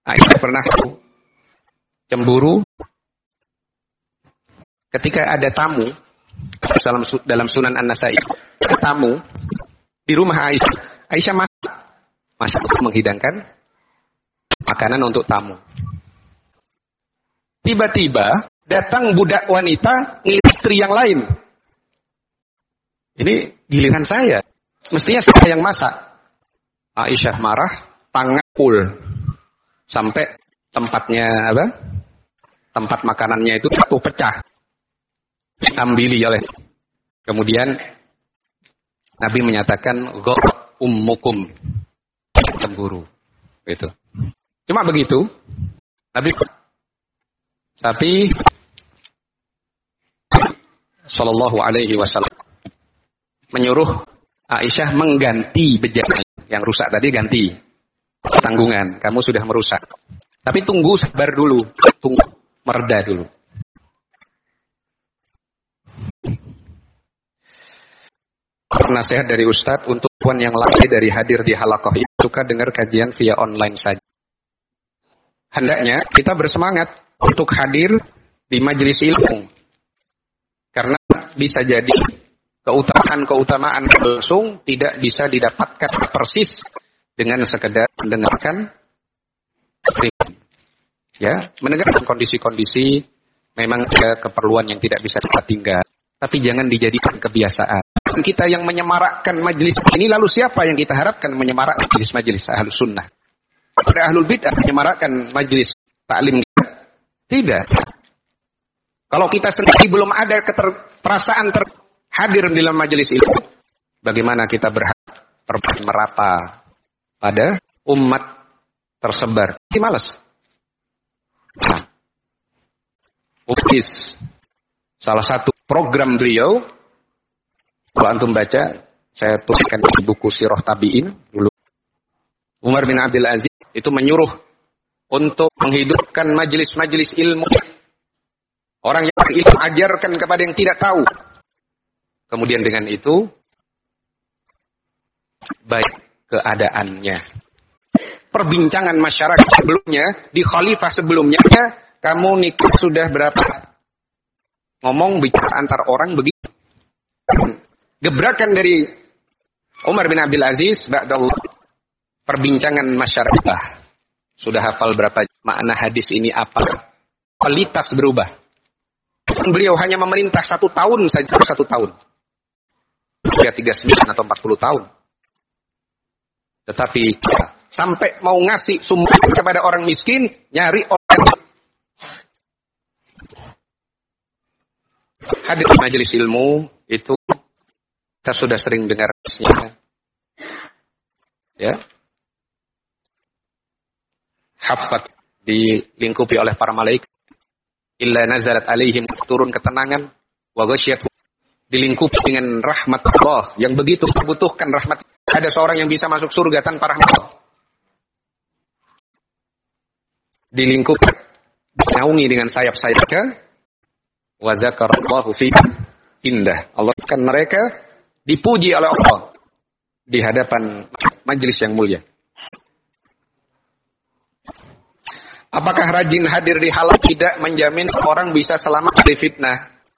Aisyah pernah cemburu ketika ada tamu dalam Sunan An-Nasai. Tamu di rumah Aisyah. Aisyah masak menghidangkan makanan untuk tamu. Tiba-tiba datang budak wanita istri yang lain. Ini giliran saya. Mestinya saya yang masak. Aisyah marah, tangan pul sampai tempatnya tempat makanannya itu satu pecah. Diambili oleh. Kemudian Nabi menyatakan ghor ummukum, cemburu. Itu. Cuma begitu. Nabi tapi sallallahu alaihi wasallam menyuruh Aisyah mengganti bejana yang rusak tadi, ganti tanggungan. Kamu sudah merusak. Tapi tunggu, sabar dulu, tunggu mereda dulu. Nasihat dari Ustadz untuk puan yang lalai dari hadir di halaqah itu suka dengar kajian via online saja. Hendaknya kita bersemangat untuk hadir di majelis ilmu. Karena bisa jadi keutamaan langsung tidak bisa didapatkan persis dengan sekedar mendengarkan. Ya, mendengarkan kondisi-kondisi memang ada keperluan yang tidak bisa kita tinggal. Tapi jangan dijadikan kebiasaan. Kita yang menyemarakkan majelis ini, lalu siapa yang kita harapkan menyemarakkan majelis Ahlus Sunnah? Pada Ahlul Bid'ah menyemarakkan majelis taklim kita? Tidak. Kalau kita sendiri belum ada perasaan hadir di dalam majelis ilmu, bagaimana kita berharap merata pada umat tersebar? Ini malas. Nah, salah satu program beliau, kalau antum baca, saya tuliskan di buku Sirah Tabi'in dulu. Umar bin Abdul Aziz itu menyuruh untuk menghidupkan majelis-majelis ilmu. Orang yang berilmu ajarkan kepada yang tidak tahu. Kemudian dengan itu baik keadaannya. Perbincangan masyarakat sebelumnya, di khalifah sebelumnya, kamu nikah sudah berapa? Ngomong bicara antar orang begitu. Gebrakan dari Umar bin Abdul Aziz, ba'dallah, perbincangan masyarakat. Sudah hafal berapa makna hadis ini apa? Kualitas berubah. Beliau hanya memerintah 1 tahun saja, 1 tahun. Ya 39 atau 40 tahun. Tetapi sampai mau ngasih sumbangan kepada orang miskin, nyari orang. Hadir di majelis ilmu itu kita sudah sering dengar. Ya. Hafat dilingkupi oleh para malaikat. Illa nazalat alaihim, turun ketenangan, wa ghasyiyat, dilingkupi dengan rahmat Allah yang begitu membutuhkan rahmat. Ada seorang yang bisa masuk surga tanpa rahmat Allah. Dilingkupi, dinaungi dengan sayap-sayapnya, wa dzakarallahu fi indah. Allah akan mereka dipuji oleh Allah di hadapan majelis yang mulia. Apakah rajin hadir di halaqah tidak menjamin orang bisa selamat dari fitnah?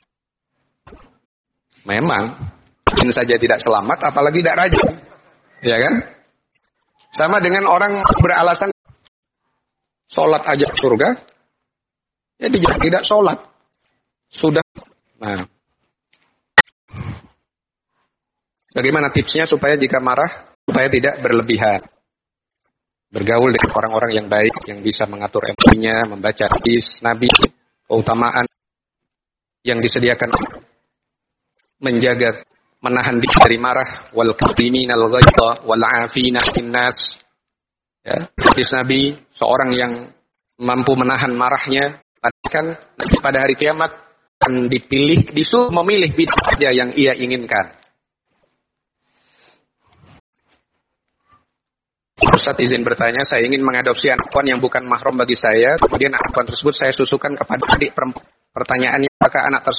Memang, mungkin saja tidak selamat, apalagi tidak rajin. Ya kan? Sama dengan orang beralasan sholat aja surga, ya dia tidak sholat. Sudah. Nah, bagaimana tipsnya supaya jika marah, supaya tidak berlebihan? Bergaul dengan orang-orang yang baik, yang bisa mengatur emosinya, membaca hadis Nabi, keutamaan yang disediakan, menjaga, menahan diri dari marah, wal kadhimin al ghaidha wal 'afina 'anil nas. Ya, hadis Nabi, seorang yang mampu menahan marahnya, kan nanti pada hari kiamat akan disuruh memilih bid'ah saja yang ia inginkan. Ustaz izin bertanya, saya ingin mengadopsi anak yang bukan mahram bagi saya, kemudian anak tersebut saya susukan kepada adik perempuan. Pertanyaannya, apakah anak tersebut